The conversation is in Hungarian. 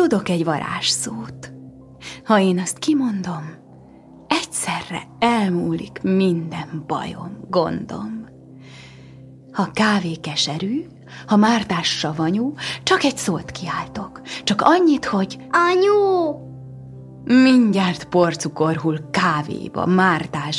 tudok egy varázsszót. Ha én azt kimondom, egyszerre elmúlik minden bajom, gondom. Ha kávé keserű, ha mártás savanyú, csak egy szót kiáltok. Csak annyit, hogy anyu! Mindjárt porcukor hull kávéba, mártásba,